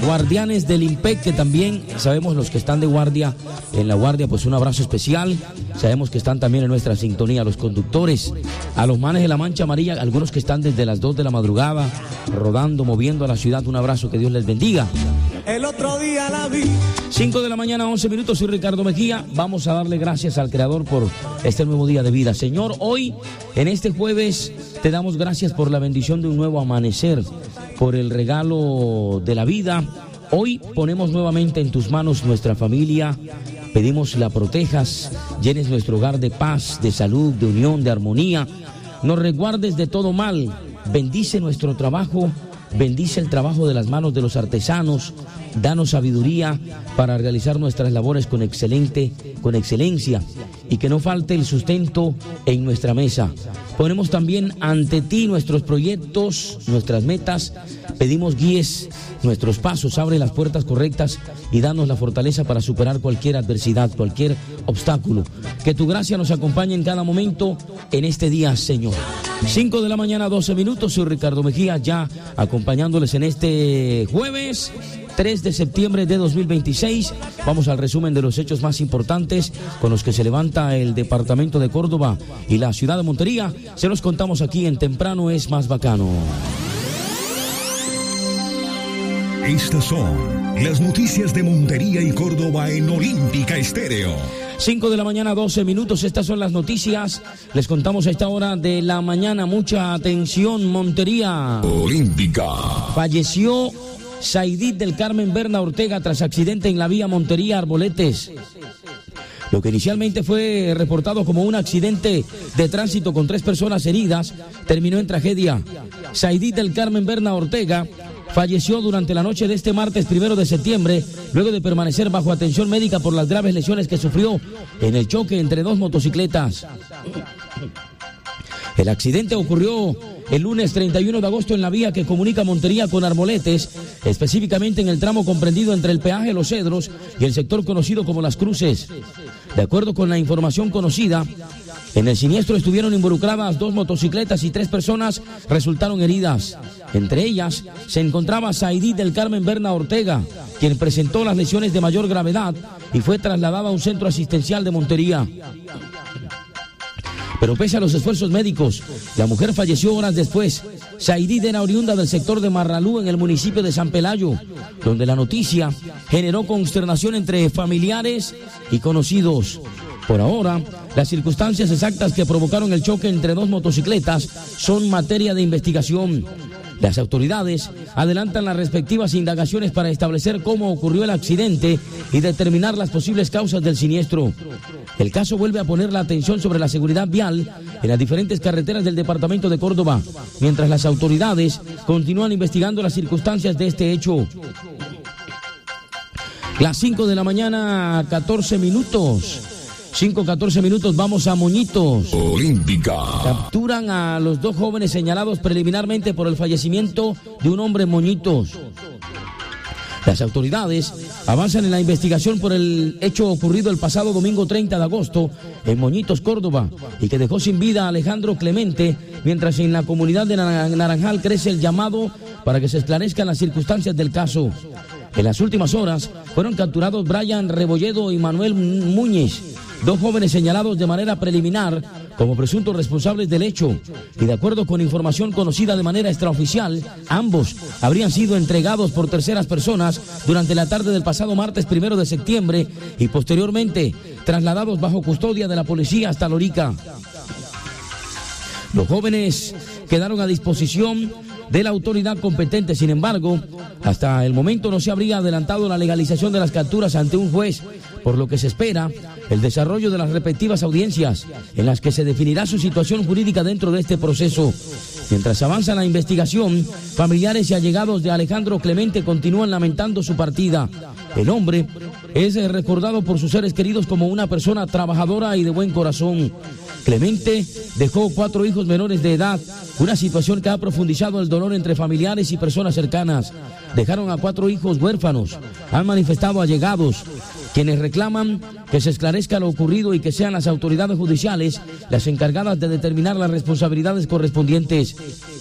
guardianes del IMPEC, que también sabemos los que están de guardia, en la guardia, pues un abrazo especial. Sabemos que están también en nuestra sintonía, los conductores, a los manes de la Mancha Amarilla, algunos que están desde las 2 de la madrugada, rodando, moviendo a la ciudad, un abrazo, que Dios les bendiga. El otro día la vi. 5 de la mañana, 11 minutos, soy Ricardo Mejía. Vamos a darle gracias al Creador por este nuevo día de vida. Señor, hoy, en este jueves, te damos gracias por la bendición de un nuevo amanecer, por el regalo de la vida. Hoy ponemos nuevamente en tus manos nuestra familia. Pedimos la protejas, llenes nuestro hogar de paz, de salud, de unión, de armonía. Nos resguardes de todo mal. Bendice nuestro trabajo. Bendice el trabajo de las manos de los artesanos, danos sabiduría para realizar nuestras labores con excelencia, y que no falte el sustento en nuestra mesa. Ponemos también ante ti nuestros proyectos, nuestras metas. Pedimos guíes nuestros pasos, abre las puertas correctas y danos la fortaleza para superar cualquier adversidad, cualquier obstáculo. Que tu gracia nos acompañe en cada momento en este día, Señor. 5 de la mañana, 12 minutos, soy Ricardo Mejía, ya acompañándoles en este jueves 3 de septiembre de 2026. Vamos al resumen de los hechos más importantes con los que se levanta el departamento de Córdoba y la ciudad de Montería. Se los contamos aquí en Temprano es Más Bacano. Estas son las noticias de Montería y Córdoba en Olímpica Estéreo. 5 de la mañana, 12 minutos. Estas son las noticias. Les contamos a esta hora de la mañana. Mucha atención, Montería. Olímpica. Falleció Saidit del Carmen Berna Ortega tras accidente en la vía Montería-Arboletes. Lo que inicialmente fue reportado como un accidente de tránsito con 3 personas heridas, terminó en tragedia. Saidit del Carmen Berna Ortega falleció durante la noche de este martes 1 de septiembre, luego de permanecer bajo atención médica por las graves lesiones que sufrió en el choque entre 2 motocicletas. El accidente ocurrió el lunes 31 de agosto en la vía que comunica Montería con Arboletes, específicamente en el tramo comprendido entre el peaje Los Cedros y el sector conocido como Las Cruces. De acuerdo con la información conocida, en el siniestro estuvieron involucradas 2 motocicletas y 3 personas resultaron heridas. Entre ellas se encontraba Saidit del Carmen Berna Ortega, quien presentó las lesiones de mayor gravedad y fue trasladada a un centro asistencial de Montería. Pero pese a los esfuerzos médicos, la mujer falleció horas después. Saidit era oriunda del sector de Marralú, en el municipio de San Pelayo, donde la noticia generó consternación entre familiares y conocidos. Por ahora, las circunstancias exactas que provocaron el choque entre 2 motocicletas son materia de investigación. Las autoridades adelantan las respectivas indagaciones para establecer cómo ocurrió el accidente y determinar las posibles causas del siniestro. El caso vuelve a poner la atención sobre la seguridad vial en las diferentes carreteras del departamento de Córdoba, mientras las autoridades continúan investigando las circunstancias de este hecho. Las 5 de la mañana, 14 minutos. 5:14 minutos, vamos a Moñitos. Olímpica. Capturan a los 2 jóvenes señalados preliminarmente por el fallecimiento de un hombre en Moñitos. Las autoridades avanzan en la investigación por el hecho ocurrido el pasado domingo 30 de agosto en Moñitos, Córdoba, y que dejó sin vida a Alejandro Clemente, mientras en la comunidad de Naranjal crece el llamado para que se esclarezcan las circunstancias del caso. En las últimas horas fueron capturados Brian Rebolledo y Manuel Muñiz, 2 jóvenes señalados de manera preliminar como presuntos responsables del hecho, y de acuerdo con información conocida de manera extraoficial, ambos habrían sido entregados por terceras personas durante la tarde del pasado martes 1 de septiembre y posteriormente trasladados bajo custodia de la policía hasta Lorica. Los jóvenes quedaron a disposición de la autoridad competente. Sin embargo, hasta el momento no se habría adelantado la legalización de las capturas ante un juez, por lo que se espera el desarrollo de las respectivas audiencias en las que se definirá su situación jurídica dentro de este proceso. Mientras avanza la investigación, familiares y allegados de Alejandro Clemente continúan lamentando su partida. El hombre es recordado por sus seres queridos como una persona trabajadora y de buen corazón. Clemente dejó 4 hijos menores de edad, una situación que ha profundizado el dolor entre familiares y personas cercanas. Dejaron a 4 hijos huérfanos. Han manifestado allegados, quienes reclaman que se esclarezca lo ocurrido y que sean las autoridades judiciales las encargadas de determinar las responsabilidades correspondientes.